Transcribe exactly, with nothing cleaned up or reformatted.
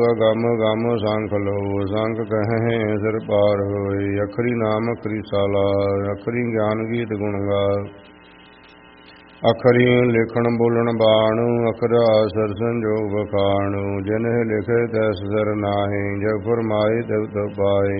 ਗਮ ਗਮ ਸੰਖ ਲੋ ਸੰਖ ਕਹੈ ਸਿਰ ਪਾਰ ਹੋਏ। ਅਖਰੀ ਨਾਮ ਅਖਰੀ ਸਾਲਾ ਅਖਰੀ ਗਿਆਨ ਗੀਤ ਗੁਣ ਗਾ। ਅਖਰੀ ਲਿਖਣ ਬੋਲਣ ਬਾਣੁ ਅਖਰਾ ਸਰ ਸੰਜੋਗ ਬਖਾਣੁ। ਜਿਨਿ ਲਿਖੇ ਤੈਸ ਸਿਰ ਨਾਹਿ ਜਗ ਫਰਮਾਏ ਤਿਵ ਤਿਵ ਪਾਏ।